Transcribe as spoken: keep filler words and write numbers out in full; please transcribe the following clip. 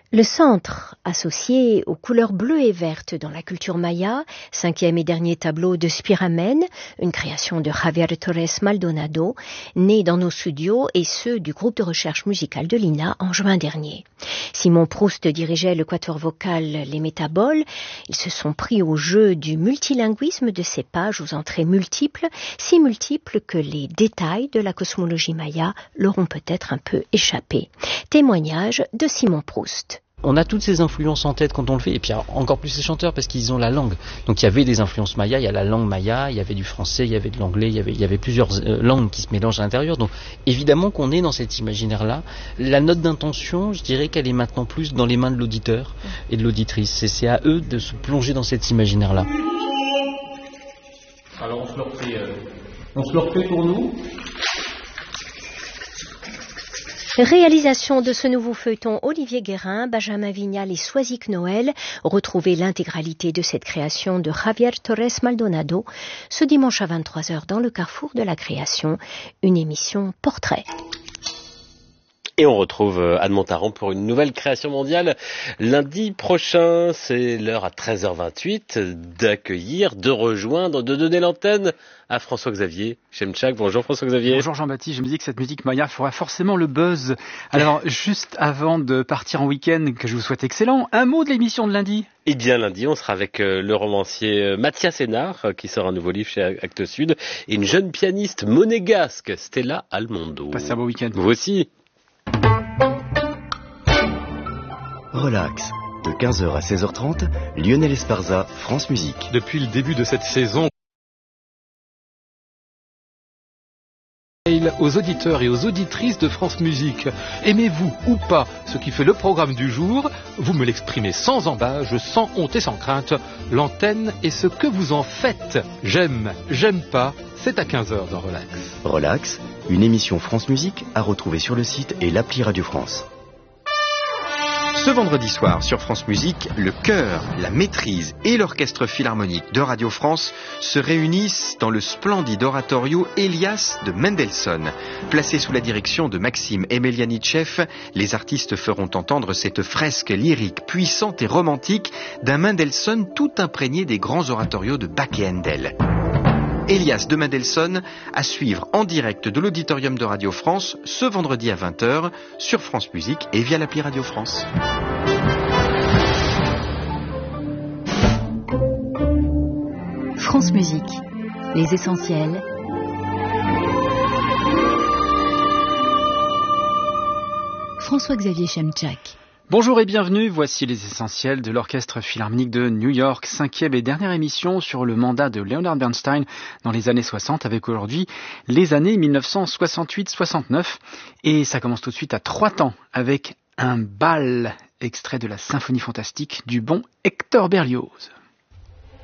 Le centre, associé aux couleurs bleues et vertes dans la culture maya, cinquième et dernier tableau de Spiramen, une création de Javier Torres Maldonado, né dans nos studios et ceux du groupe de recherche musicale de l'I N A en juin dernier. Simon Proust dirigeait le quatuor vocal Les Métaboles. Ils se sont pris au jeu du multilinguisme de ces pages aux entrées multiples, si multiples que les détails de la cosmologie maya leur ont peut-être un peu échappé. Témoignage de Simon Proust. On a toutes ces influences en tête quand on le fait, et puis encore plus les chanteurs parce qu'ils ont la langue. Donc il y avait des influences maya, il y a la langue maya, il y avait du français, il y avait de l'anglais, il y avait, il y avait plusieurs euh, langues qui se mélangent à l'intérieur. Donc évidemment qu'on est dans cet imaginaire-là. La note d'intention, je dirais qu'elle est maintenant plus dans les mains de l'auditeur et de l'auditrice. Et c'est à eux de se plonger dans cet imaginaire-là. Alors on se le refait, euh, on se le refait pour nous. Réalisation de ce nouveau feuilleton Olivier Guérin, Benjamin Vignal et Soisic Noël. Retrouvez l'intégralité de cette création de Javier Torres Maldonado ce dimanche à vingt-trois heures dans le Carrefour de la Création, une émission portrait. Et on retrouve Anne Montaron pour une nouvelle création mondiale lundi prochain. C'est l'heure à treize heures vingt-huit d'accueillir, de rejoindre, de donner l'antenne à François-Xavier Chemchak. Bonjour François-Xavier. Bonjour Jean-Baptiste, je me dis que cette musique maya fera forcément le buzz. Alors juste avant de partir en week-end, que je vous souhaite excellent, un mot de l'émission de lundi. Eh bien lundi, on sera avec le romancier Mathias Hénard qui sort un nouveau livre chez Actes Sud et une jeune pianiste monégasque, Stella Almondo. Passez un beau week-end. Vous aussi. Relax, de quinze heures à seize heures trente, Lionel Esparza, France Musique. Depuis le début de cette saison, aux auditeurs et aux auditrices de France Musique, aimez-vous ou pas ce qui fait le programme du jour? Vous me l'exprimez sans embâche, sans honte et sans crainte. L'antenne est ce que vous en faites. J'aime, j'aime pas, c'est à quinze heures dans Relax. Relax, une émission France Musique à retrouver sur le site et l'appli Radio France. Ce vendredi soir sur France Musique, le chœur, la maîtrise et l'orchestre philharmonique de Radio France se réunissent dans le splendide oratorio Elias de Mendelssohn. Placé sous la direction de Maxime Emelianitchev, les artistes feront entendre cette fresque lyrique puissante et romantique d'un Mendelssohn tout imprégné des grands oratorios de Bach et Handel. Elias de Mendelssohn à suivre en direct de l'auditorium de Radio France ce vendredi à vingt heures sur France Musique et via l'appli Radio France. France Musique, les essentiels. François-Xavier Chemchak. Bonjour et bienvenue, voici les essentiels de l'Orchestre Philharmonique de New York, cinquième et dernière émission sur le mandat de Leonard Bernstein dans les années soixante, avec aujourd'hui les années mille neuf cent soixante-huit soixante-neuf. Et ça commence tout de suite à trois temps avec un bal, extrait de la symphonie fantastique du bon Hector Berlioz.